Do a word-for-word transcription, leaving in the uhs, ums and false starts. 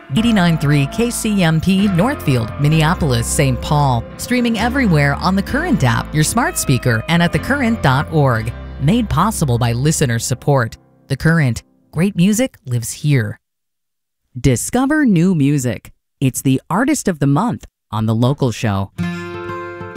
eighty-nine point three K C M P Northfield, Minneapolis, Saint Paul. Streaming everywhere on the Current app, your smart speaker, and at the current dot org. Made possible by listener support. The Current. Great music lives here. Discover new music. It's the Artist of the Month on The Local Show.